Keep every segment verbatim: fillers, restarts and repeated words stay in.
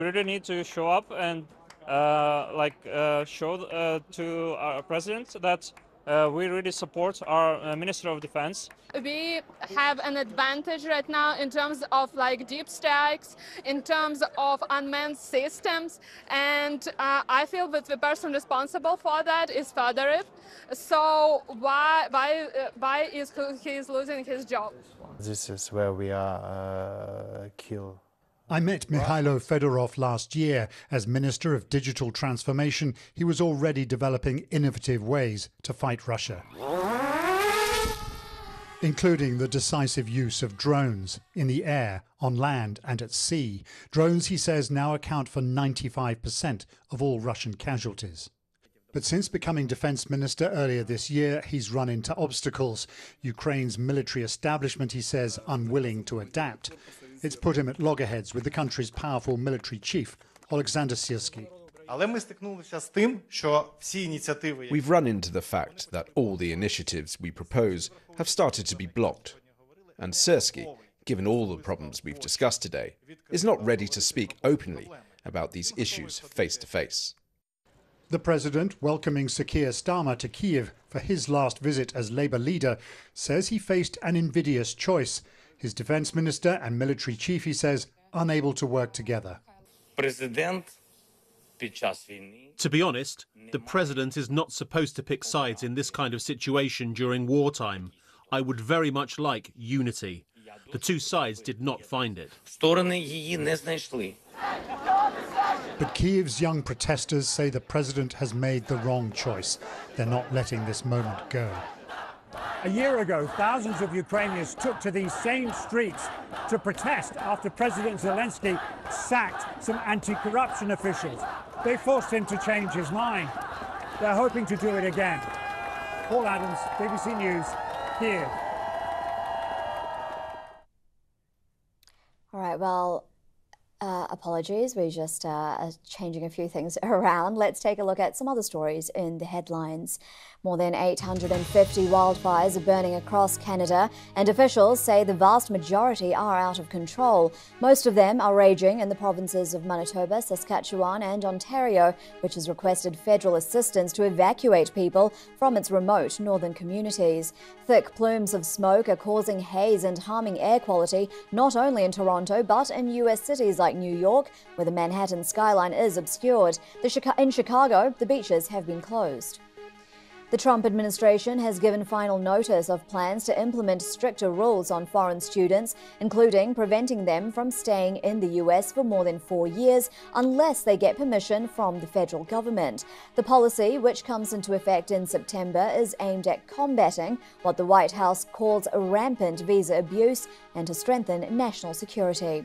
We really need to show up and uh, like uh, show uh, to our president that uh, we really support our uh, Minister of Defense. We have an advantage right now in terms of like deep strikes, in terms of unmanned systems, and uh, I feel that the person responsible for that is Fedorov. So why why uh, why is he is losing his job? This is where we are uh, killed. I met Mikhailo Fedorov last year. As Minister of Digital Transformation, he was already developing innovative ways to fight Russia, including the decisive use of drones in the air, on land and at sea. Drones, he says, now account for ninety-five percent of all Russian casualties. But since becoming defense minister earlier this year, he's run into obstacles. Ukraine's military establishment, he says, unwilling to adapt. It's put him at loggerheads with the country's powerful military chief, Oleksandr Syrsky. We've run into the fact that all the initiatives we propose have started to be blocked. And Syrsky, given all the problems we've discussed today, is not ready to speak openly about these issues face to face. The president, welcoming Sir Keir Starmer to Kiev for his last visit as Labour leader, says he faced an invidious choice. His defence minister and military chief, he says, unable to work together. To be honest, the president is not supposed to pick sides in this kind of situation during wartime. I would very much like unity. The two sides did not find it. But Kiev's young protesters say the president has made the wrong choice. They're not letting this moment go. A year ago, thousands of Ukrainians took to these same streets to protest after President Zelensky sacked some anti-corruption officials. They forced him to change his mind. They're hoping to do it again. Paul Adams, B B C News, Kiev. All right, well, Uh, apologies, we're just uh, changing a few things around. Let's take a look at some other stories in the headlines. More than eight hundred fifty wildfires are burning across Canada, and officials say the vast majority are out of control. Most of them are raging in the provinces of Manitoba, Saskatchewan and Ontario, which has requested federal assistance to evacuate people from its remote northern communities. Thick plumes of smoke are causing haze and harming air quality, not only in Toronto, but in U S cities like New York, where the Manhattan skyline is obscured. The Chica- in Chicago, the beaches have been closed. The Trump administration has given final notice of plans to implement stricter rules on foreign students, including preventing them from staying in the U S for more than four years unless they get permission from the federal government. The policy, which comes into effect in September, is aimed at combating what the White House calls rampant visa abuse and to strengthen national security.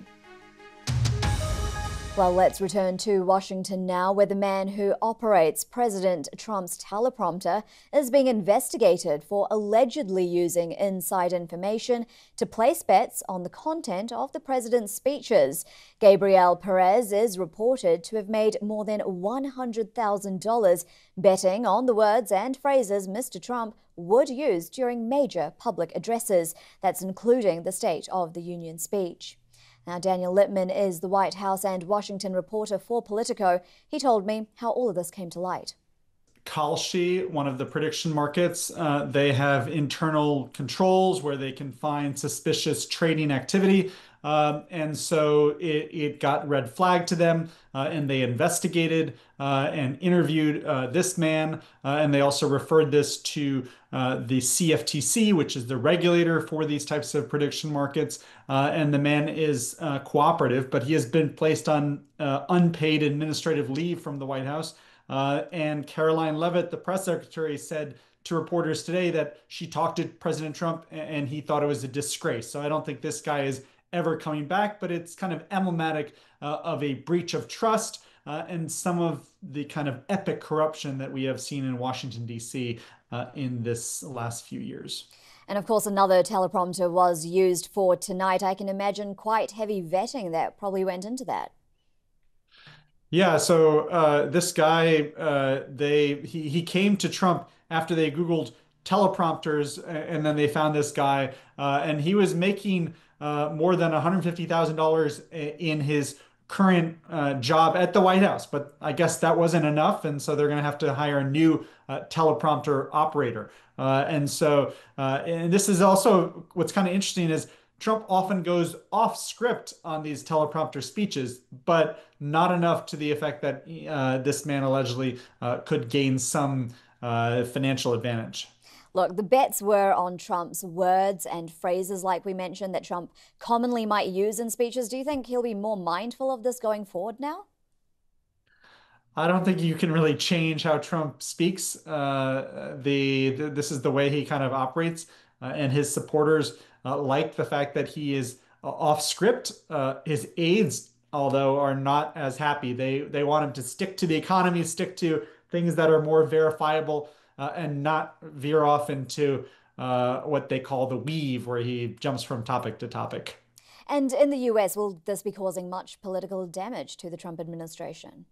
Well, let's return to Washington now, where the man who operates President Trump's teleprompter is being investigated for allegedly using inside information to place bets on the content of the president's speeches. Gabriel Perez is reported to have made more than one hundred thousand dollars betting on the words and phrases Mister Trump would use during major public addresses. That's including the State of the Union speech. Now, Daniel Littman is the White House and Washington reporter for Politico. He told me how all of this came to light. Kalshi, one of the prediction markets, uh, they have internal controls where they can find suspicious trading activity. Um, and so it, it got red flagged to them, uh, and they investigated uh, and interviewed uh, this man. Uh, and they also referred this to uh, the C F T C, which is the regulator for these types of prediction markets. Uh, and the man is uh, cooperative, but he has been placed on uh, unpaid administrative leave from the White House. Uh, and Caroline Leavitt, the press secretary, said to reporters today that she talked to President Trump and he thought it was a disgrace. So I don't think this guy is ever coming back, but it's kind of emblematic uh, of a breach of trust uh, and some of the kind of epic corruption that we have seen in Washington, D C uh, in this last few years. And of course, another teleprompter was used for tonight. I can imagine quite heavy vetting that probably went into that. Yeah, so uh, this guy, uh, they he, he came to Trump after they Googled teleprompters, and then they found this guy, uh, and he was making uh, more than one hundred fifty thousand dollars in his current uh, job at the White House. But I guess that wasn't enough, and so they're going to have to hire a new uh, teleprompter operator. Uh, and so, uh, and this is also what's kind of interesting is Trump often goes off script on these teleprompter speeches, but not enough to the effect that uh, this man allegedly uh, could gain some uh, financial advantage. Look, the bets were on Trump's words and phrases, like we mentioned, that Trump commonly might use in speeches. Do you think he'll be more mindful of this going forward now? I don't think you can really change how Trump speaks. Uh, the, the this is the way he kind of operates, uh, and his supporters uh, like the fact that he is uh, off script. Uh, his aides, although, are not as happy. They they want him to stick to the economy, stick to things that are more verifiable, uh, and not veer off into uh, what they call the weave, where he jumps from topic to topic. And in the U S, will this be causing much political damage to the Trump administration?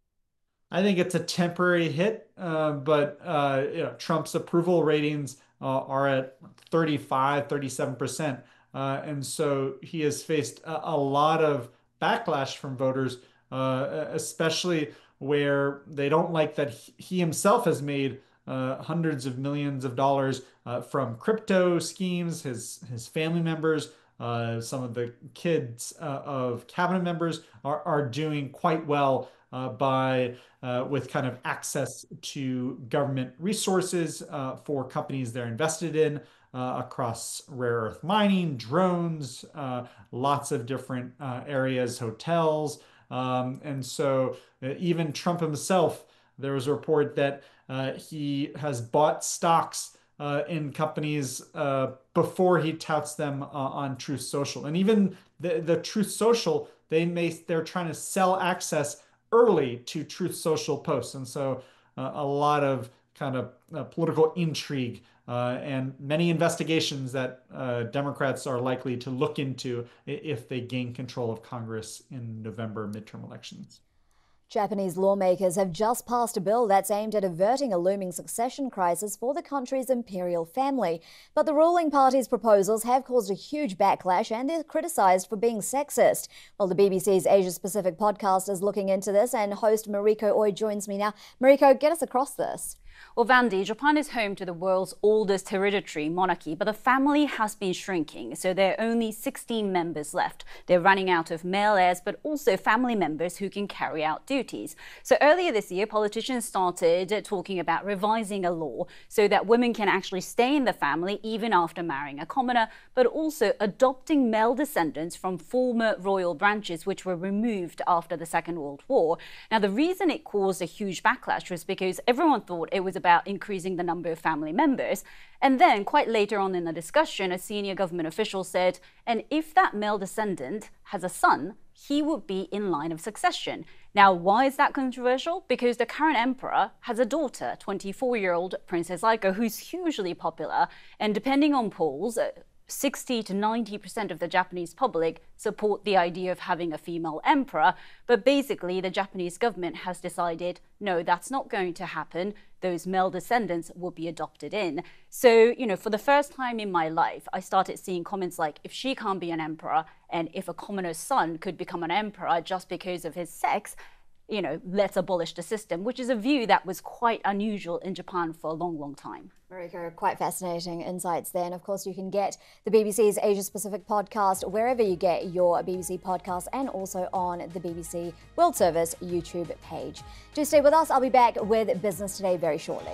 I think it's a temporary hit, uh, but uh, you know, Trump's approval ratings uh, are at thirty-five, thirty-seven percent. Uh, and so he has faced a, a lot of backlash from voters, uh, especially where they don't like that he himself has made uh, hundreds of millions of dollars uh, from crypto schemes, his, his family members. Uh, some of the kids uh, of cabinet members are, are doing quite well uh, by uh, with kind of access to government resources uh, for companies they're invested in uh, across rare earth mining, drones, uh, lots of different uh, areas, hotels. Um, and so uh, even Trump himself, there was a report that uh, he has bought stocks Uh, in companies uh, before he touts them uh, on Truth Social. And even the, the Truth Social, they may, they're trying to sell access early to Truth Social posts. And so uh, a lot of kind of uh, political intrigue uh, and many investigations that uh, Democrats are likely to look into if they gain control of Congress in November midterm elections. Japanese lawmakers have just passed a bill that's aimed at averting a looming succession crisis for the country's imperial family. But the ruling party's proposals have caused a huge backlash, and they're criticised for being sexist. Well, the B B C's Asia-Pacific podcast is looking into this, and host Mariko Oi joins me now. Mariko, get us across this. Well, Vandy, Japan is home to the world's oldest hereditary monarchy, but the family has been shrinking, so there are only sixteen members left. They're running out of male heirs, but also family members who can carry out duties. So earlier this year, politicians started talking about revising a law so that women can actually stay in the family even after marrying a commoner, but also adopting male descendants from former royal branches which were removed after the Second World War. Now, the reason it caused a huge backlash was because everyone thought it was about increasing the number of family members. And then quite later on in the discussion, a senior government official said, and if that male descendant has a son, he would be in line of succession. Now, why is that controversial? Because the current emperor has a daughter, twenty-four-year-old Princess Aiko, who's hugely popular. And depending on polls, sixty to ninety percent of the Japanese public support the idea of having a female emperor. But basically, the Japanese government has decided, no, that's not going to happen. Those male descendants will be adopted in. So, you know, for the first time in my life, I started seeing comments like, if she can't be an emperor, and if a commoner's son could become an emperor just because of his sex, you know, let's abolish the system, which is a view that was quite unusual in Japan for a long, long time. Mariko, quite fascinating insights there. And of course, you can get the B B C's Asia-Pacific podcast wherever you get your B B C podcasts, and also on the B B C World Service YouTube page. Do stay with us. I'll be back with Business Today very shortly.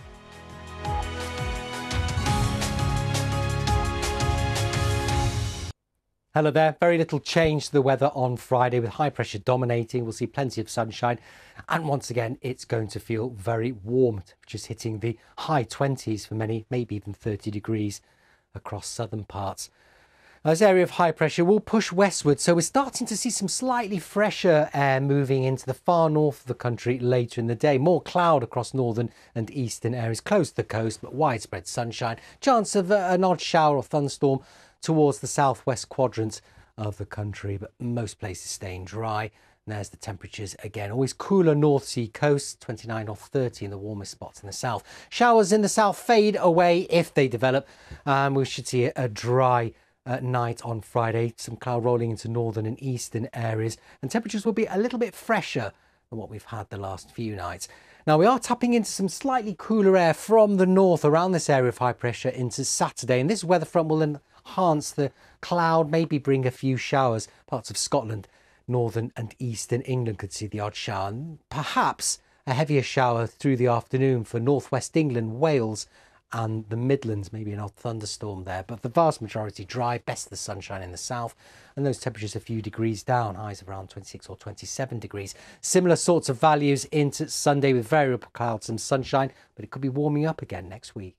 Hello there. Very little change to the weather on Friday, with high pressure dominating. We'll see plenty of sunshine. And once again, it's going to feel very warm, just hitting the high twenties for many, maybe even thirty degrees across southern parts. This area of high pressure will push westward, so we're starting to see some slightly fresher air moving into the far north of the country later in the day. More cloud across northern and eastern areas close to the coast, but widespread sunshine. Chance of an odd shower or thunderstorm towards the southwest quadrant of the country, but most places staying dry. And there's the temperatures again. Always cooler North Sea coast, twenty-nine or thirty in the warmest spots in the south. Showers in the south fade away if they develop. Um, we should see a dry at night on Friday. Some cloud rolling into northern and eastern areas, and temperatures will be a little bit fresher than what we've had the last few nights. Now, we are tapping into some slightly cooler air from the north around this area of high pressure into Saturday, and this weather front will enhance the cloud, maybe bring a few showers. Parts of Scotland, northern and eastern England could see the odd shower, and perhaps a heavier shower through the afternoon for northwest England, Wales and the Midlands, maybe an odd thunderstorm there, but the vast majority dry, best of the sunshine in the south, and those temperatures a few degrees down, highs of around twenty-six or twenty-seven degrees. Similar sorts of values into Sunday with variable clouds and sunshine, but it could be warming up again next week.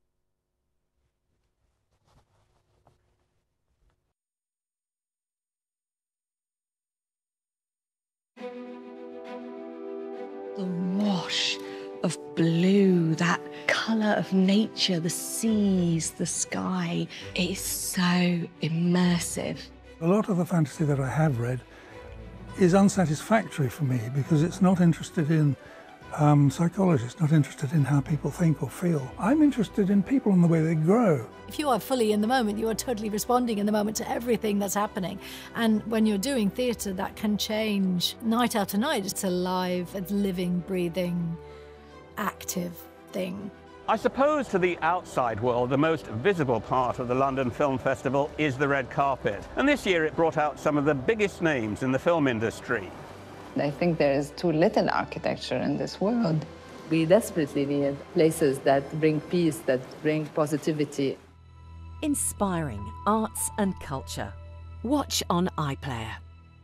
The wash of blue, that colour of nature, the seas, the sky. It is so immersive. A lot of the fantasy that I have read is unsatisfactory for me because it's not interested in um, psychology, it's not interested in how people think or feel. I'm interested in people and the way they grow. If you are fully in the moment, you are totally responding in the moment to everything that's happening. And when you're doing theatre, that can change night after night. It's a live, it's living, breathing, active thing. I suppose to the outside world, the most visible part of the London Film Festival is the red carpet. And this year it brought out some of the biggest names in the film industry. I think there is too little architecture in this world. We desperately need places that bring peace, that bring positivity. Inspiring arts and culture. Watch on iPlayer.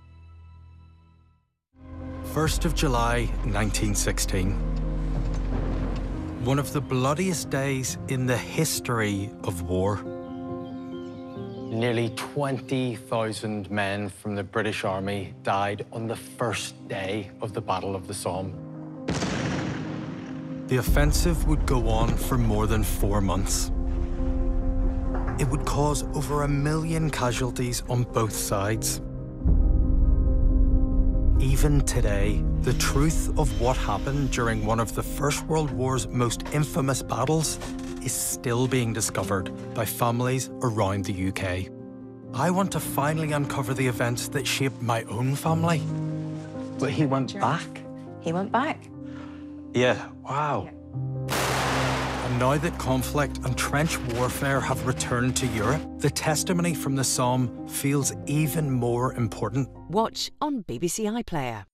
first of July nineteen sixteen. One of the bloodiest days in the history of war. Nearly twenty thousand men from the British Army died on the first day of the Battle of the Somme. The offensive would go on for more than four months. It would cause over a million casualties on both sides. Even today, the truth of what happened during one of the First World War's most infamous battles is still being discovered by families around the U K. I want to finally uncover the events that shaped my own family. But he went back? He went back. Yeah, wow. And now that conflict and trench warfare have returned to Europe, the testimony from the Somme feels even more important. Watch on B B C iPlayer.